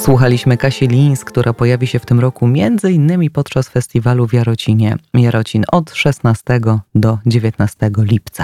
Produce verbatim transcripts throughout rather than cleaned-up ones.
Słuchaliśmy Kasi Lińsk, która pojawi się w tym roku między innymi podczas festiwalu w Jarocinie. Jarocin od szesnastego do dziewiętnastego lipca.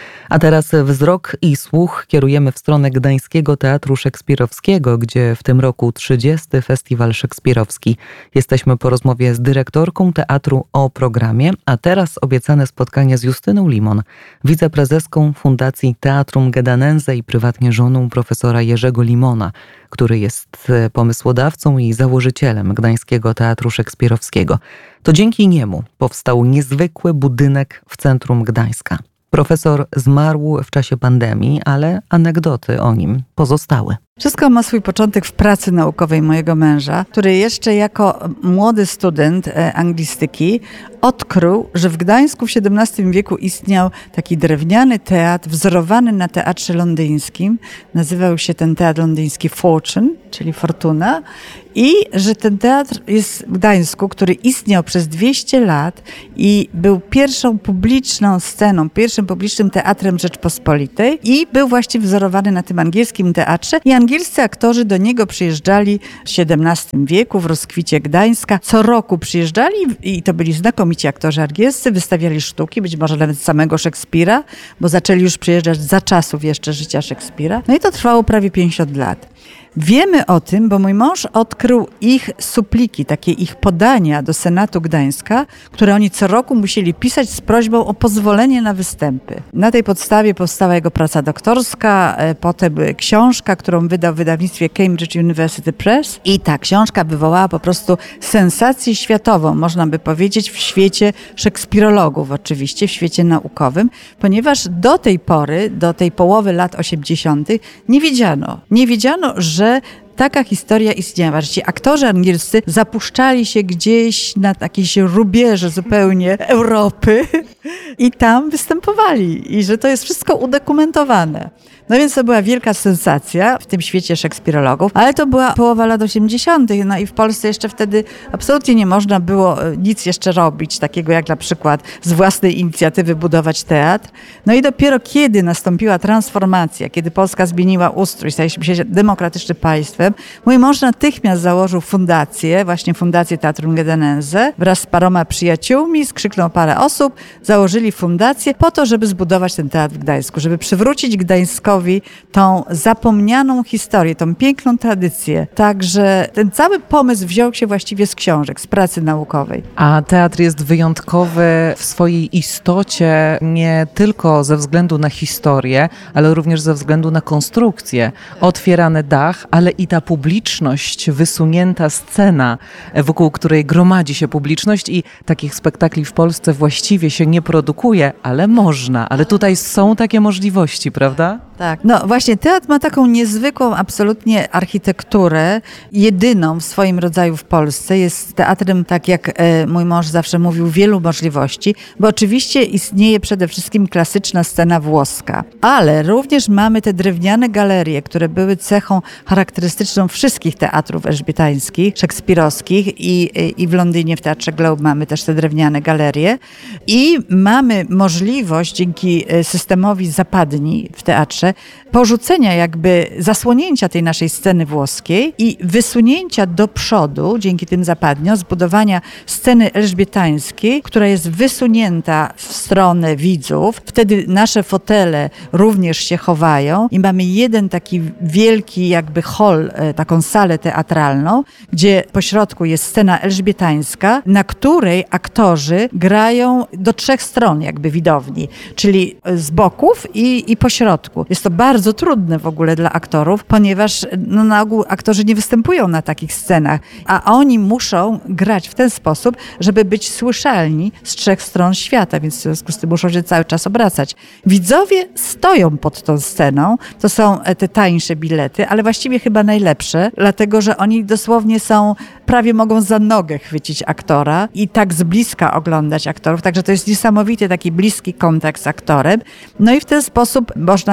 A teraz wzrok i słuch kierujemy w stronę Gdańskiego Teatru Szekspirowskiego, gdzie w tym roku trzydziesty Festiwal Szekspirowski. Jesteśmy po rozmowie z dyrektorką teatru o programie, a teraz obiecane spotkanie z Justyną Limon, wiceprezeską Fundacji Teatrum Gedanense i prywatnie żoną profesora Jerzego Limona, który jest pomysłodawcą i założycielem Gdańskiego Teatru Szekspirowskiego. To dzięki niemu powstał niezwykły budynek w centrum Gdańska. Profesor zmarł w czasie pandemii, ale anegdoty o nim pozostały. Wszystko ma swój początek w pracy naukowej mojego męża, który jeszcze jako młody student anglistyki odkrył, że w Gdańsku w siedemnastym wieku istniał taki drewniany teatr wzorowany na teatrze londyńskim. Nazywał się ten teatr londyński Fortune, czyli Fortuna. I że ten teatr jest w Gdańsku, który istniał przez dwieście lat i był pierwszą publiczną sceną, pierwszym publicznym teatrem Rzeczpospolitej i był właśnie wzorowany na tym angielskim teatrze. I angielscy aktorzy do niego przyjeżdżali w siedemnastym wieku, w rozkwicie Gdańska. Co roku przyjeżdżali i to byli znakomici aktorzy angielscy, wystawiali sztuki, być może nawet samego Szekspira, bo zaczęli już przyjeżdżać za czasów jeszcze życia Szekspira. No i to trwało prawie pięćdziesiąt lat. Wiemy o tym, bo mój mąż odkrył ich supliki, takie ich podania do Senatu Gdańska, które oni co roku musieli pisać z prośbą o pozwolenie na występy. Na tej podstawie powstała jego praca doktorska, potem książka, którą wydał w wydawnictwie Cambridge University Press i ta książka wywołała po prostu sensację światową, można by powiedzieć, w świecie szekspirologów oczywiście, w świecie naukowym, ponieważ do tej pory, do tej połowy lat osiemdziesiątych nie wiedziano, nie wiedziano, że taka historia istniała, że ci aktorzy angielscy zapuszczali się gdzieś na jakieś rubieże zupełnie Europy i tam występowali i że to jest wszystko udokumentowane. No więc to była wielka sensacja w tym świecie szekspirologów, ale to była połowa lat osiemdziesiątych, no i w Polsce jeszcze wtedy absolutnie nie można było nic jeszcze robić, takiego jak na przykład z własnej inicjatywy budować teatr. No i dopiero kiedy nastąpiła transformacja, kiedy Polska zmieniła ustrój, staliśmy się demokratycznym państwem, mój mąż natychmiast założył fundację, właśnie Fundację Teatrum Gedanense, wraz z paroma przyjaciółmi, skrzyknął parę osób, założyli fundację po to, żeby zbudować ten teatr w Gdańsku, żeby przywrócić Gdańskowi tą zapomnianą historię, tą piękną tradycję. Także ten cały pomysł wziął się właściwie z książek, z pracy naukowej. A teatr jest wyjątkowy w swojej istocie nie tylko ze względu na historię, ale również ze względu na konstrukcję. Otwierany dach, ale i ta publiczność, wysunięta scena, wokół której gromadzi się publiczność i takich spektakli w Polsce właściwie się nie produkuje, ale można. Ale tutaj są takie możliwości, prawda? Tak, no właśnie teatr ma taką niezwykłą absolutnie architekturę, jedyną w swoim rodzaju w Polsce. Jest teatrem, tak jak e, mój mąż zawsze mówił, wielu możliwości, bo oczywiście istnieje przede wszystkim klasyczna scena włoska, ale również mamy te drewniane galerie, które były cechą charakterystyczną wszystkich teatrów elżbietańskich, szekspirowskich i, i w Londynie w Teatrze Globe mamy też te drewniane galerie i mamy możliwość dzięki systemowi zapadni w teatrze porzucenia jakby zasłonięcia tej naszej sceny włoskiej i wysunięcia do przodu, dzięki tym zapadniom, zbudowania sceny elżbietańskiej, która jest wysunięta w stronę widzów. Wtedy nasze fotele również się chowają i mamy jeden taki wielki jakby hol, taką salę teatralną, gdzie pośrodku jest scena elżbietańska, na której aktorzy grają do trzech stron jakby widowni, czyli z boków i, i pośrodku. Jest to bardzo trudne w ogóle dla aktorów, ponieważ no, na ogół aktorzy nie występują na takich scenach, a oni muszą grać w ten sposób, żeby być słyszalni z trzech stron świata, więc w związku z tym muszą się cały czas obracać. Widzowie stoją pod tą sceną, to są te tańsze bilety, ale właściwie chyba najlepsze, dlatego że oni dosłownie są, prawie mogą za nogę chwycić aktora i tak z bliska oglądać aktorów, także to jest niesamowity taki bliski kontakt z aktorem. No i w ten sposób można grać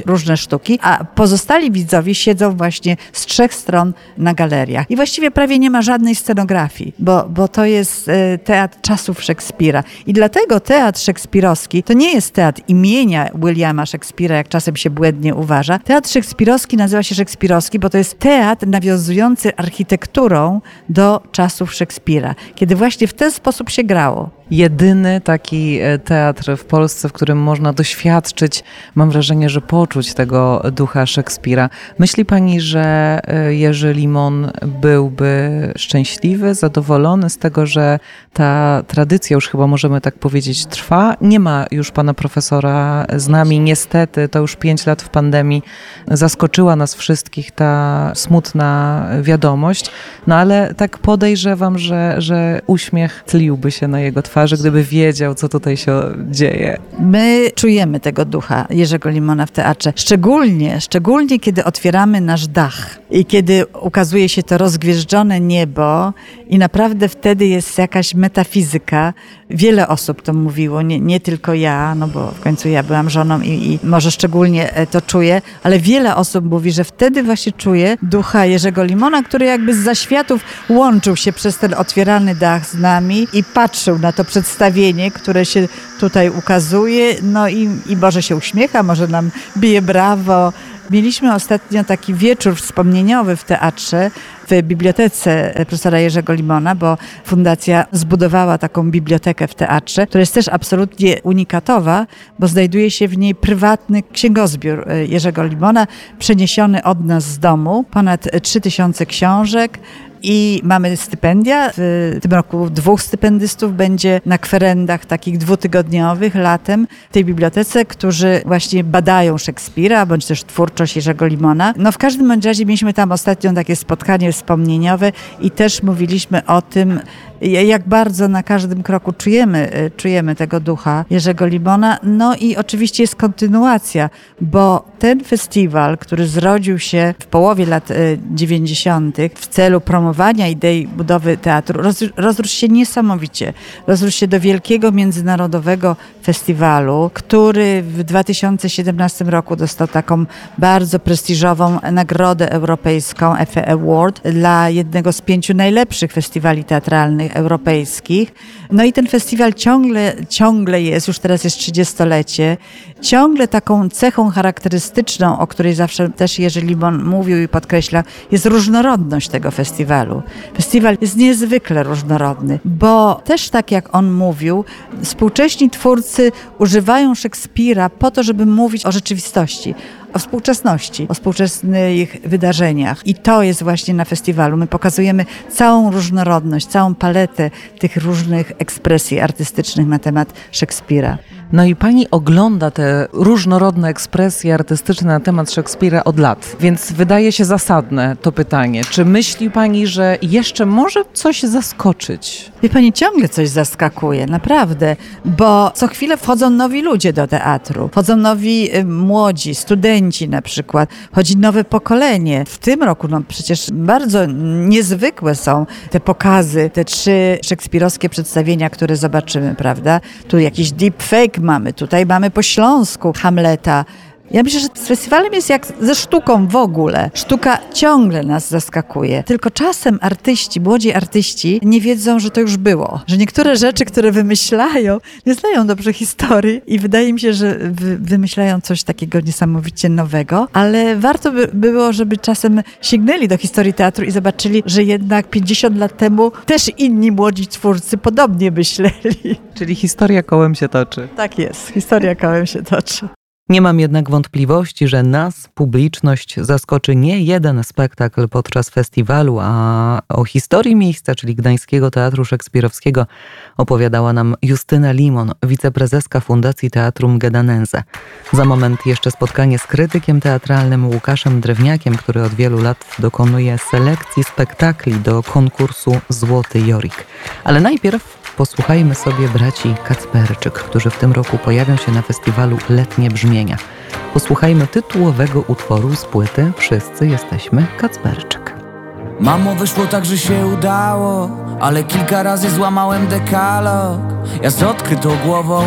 różne sztuki, a pozostali widzowie siedzą właśnie z trzech stron na galeriach. I właściwie prawie nie ma żadnej scenografii, bo, bo to jest teatr czasów Szekspira. I dlatego teatr szekspirowski to nie jest teatr imienia Williama Szekspira, jak czasem się błędnie uważa. Teatr szekspirowski nazywa się szekspirowski, bo to jest teatr nawiązujący architekturą do czasów Szekspira, kiedy właśnie w ten sposób się grało. Jedyny taki teatr w Polsce, w którym można doświadczyć, mam wrażenie, że poczuć tego ducha Szekspira. Myśli pani, że Jerzy Limon byłby szczęśliwy, zadowolony z tego, że ta tradycja, już chyba możemy tak powiedzieć, trwa? Nie ma już pana profesora z nami, niestety, to już pięć lat w pandemii. Zaskoczyła nas wszystkich ta smutna wiadomość, no ale tak podejrzewam, że, że uśmiech tliłby się na jego twarzy, gdyby wiedział, co tutaj się dzieje. My czujemy tego ducha Jerzego Limona w teatrze. Szczególnie, szczególnie kiedy otwieramy nasz dach i kiedy ukazuje się to rozgwieżdżone niebo i naprawdę wtedy jest jakaś metafizyka. Wiele osób to mówiło, nie, nie tylko ja, no bo w końcu ja byłam żoną i, i może szczególnie to czuję, ale wiele osób mówi, że wtedy właśnie czuje ducha Jerzego Limona, który jakby z zaświatów łączył się przez ten otwierany dach z nami i patrzył na to przedstawienie, które się tutaj ukazuje, no i, i może się uśmiecha, może nam bije brawo. Mieliśmy ostatnio taki wieczór wspomnieniowy w teatrze, w bibliotece profesora Jerzego Limona, bo fundacja zbudowała taką bibliotekę w teatrze, która jest też absolutnie unikatowa, bo znajduje się w niej prywatny księgozbiór Jerzego Limona, przeniesiony od nas z domu, ponad trzy tysiące książek. I mamy stypendia. W tym roku dwóch stypendystów będzie na kwerendach takich dwutygodniowych latem w tej bibliotece, którzy właśnie badają Szekspira, bądź też twórczość Jerzego Limona. No w każdym bądź razie mieliśmy tam ostatnio takie spotkanie wspomnieniowe i też mówiliśmy o tym, jak bardzo na każdym kroku czujemy, czujemy tego ducha Jerzego Limona. No i oczywiście jest kontynuacja, bo ten festiwal, który zrodził się w połowie lat dziewięćdziesiątych w celu promowania idei budowy teatru, roz, rozrósł się niesamowicie. Rozrósł się do wielkiego międzynarodowego festiwalu, który w dwa tysiące siedemnastym roku dostał taką bardzo prestiżową nagrodę europejską F E Award dla jednego z pięciu najlepszych festiwali teatralnych europejskich. No i ten festiwal ciągle, ciągle jest, już teraz jest trzydziestolecie, ciągle taką cechą charakterystyczną, o której zawsze też Jerzy Limon mówił i podkreśla, jest różnorodność tego festiwalu. Festiwal jest niezwykle różnorodny, bo też tak jak on mówił, współcześni twórcy używają Szekspira po to, żeby mówić o rzeczywistości, o współczesności, o współczesnych wydarzeniach. I to jest właśnie na festiwalu. My pokazujemy całą różnorodność, całą paletę tych różnych ekspresji artystycznych na temat Szekspira. No i pani ogląda te różnorodne ekspresje artystyczne na temat Szekspira od lat, więc wydaje się zasadne to pytanie. Czy myśli pani, że jeszcze może coś zaskoczyć? Wie pani, ciągle coś zaskakuje, naprawdę, bo co chwilę wchodzą nowi ludzie do teatru. Wchodzą nowi y, młodzi, studenci na przykład. Wchodzi nowe pokolenie. W tym roku no przecież bardzo niezwykłe są te pokazy, te trzy szekspirowskie przedstawienia, które zobaczymy, prawda? Tu jakiś deepfake mamy, tutaj mamy po śląsku Hamleta. Ja myślę, że z festiwalem jest jak ze sztuką w ogóle. Sztuka ciągle nas zaskakuje. Tylko czasem artyści, młodzi artyści nie wiedzą, że to już było. Że niektóre rzeczy, które wymyślają, nie znają dobrze historii i wydaje mi się, że wy, wymyślają coś takiego niesamowicie nowego, ale warto by było, żeby czasem sięgnęli do historii teatru i zobaczyli, że jednak pięćdziesiąt lat temu też inni młodzi twórcy podobnie myśleli. Czyli historia kołem się toczy. Tak jest, historia kołem się toczy. Nie mam jednak wątpliwości, że nas, publiczność, zaskoczy nie jeden spektakl podczas festiwalu, a o historii miejsca, czyli Gdańskiego Teatru Szekspirowskiego, opowiadała nam Justyna Limon, wiceprezeska Fundacji Teatrum Gedanense. Za moment jeszcze spotkanie z krytykiem teatralnym Łukaszem Drewniakiem, który od wielu lat dokonuje selekcji spektakli do konkursu Złoty Jorik. Ale najpierw posłuchajmy sobie braci Kacperczyk, którzy w tym roku pojawią się na festiwalu Letnie Brzmienia. Posłuchajmy tytułowego utworu z płyty Wszyscy jesteśmy Kacperczyk. Mamo, wyszło tak, że się udało, ale kilka razy złamałem dekalog. Ja z odkrytą głową